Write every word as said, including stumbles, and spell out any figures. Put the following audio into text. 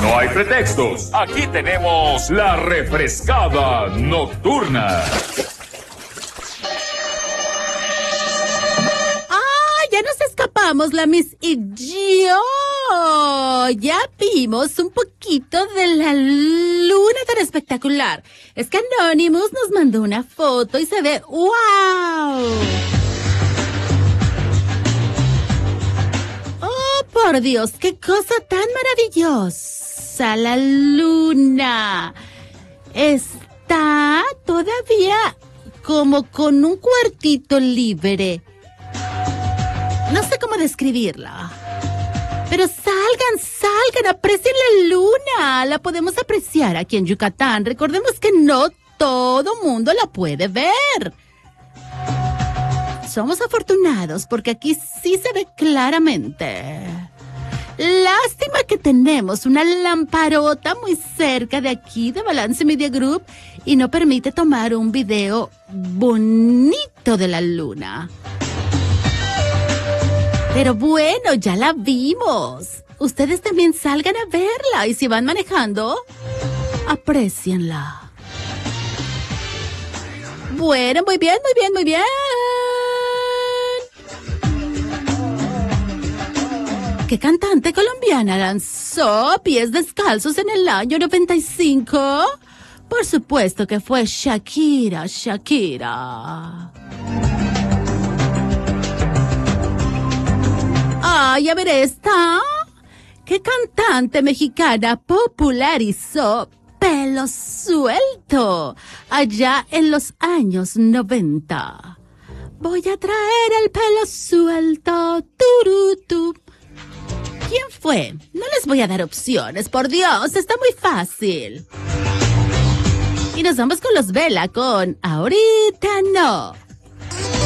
No hay pretextos. Aquí tenemos la refrescada nocturna. ¡Ah! Ya nos escapamos, la Miss y yo. Ya vimos un poquito de la luna tan espectacular. Es que Anonymous nos mandó una foto y se ve ¡wow! ¡Oh, por Dios! ¡Qué cosa tan maravillosa! La luna está todavía como con un cuartito libre. No sé cómo describirla. Pero salgan, salgan, aprecien la luna. La podemos apreciar aquí en Yucatán. Recordemos que no todo mundo la puede ver. Somos afortunados porque aquí sí se ve claramente. Lástima que tenemos una lamparota muy cerca de aquí de Balance Media Group y no permite tomar un video bonito de la luna. Pero bueno, ya la vimos. Ustedes también salgan a verla y si van manejando, aprécienla. Bueno, muy bien, muy bien, muy bien. ¿Qué cantante colombiana lanzó Pies Descalzos en el año noventa y cinco? Por supuesto que fue Shakira, Shakira. Ay, a ver esta. ¿Qué cantante mexicana popularizó Pelo Suelto allá en los años noventa? Voy a traer el pelo suelto. Turutu. ¿Quién fue? No les voy a dar opciones, por Dios, está muy fácil. Y nos vamos con los Vela con Ahorita No.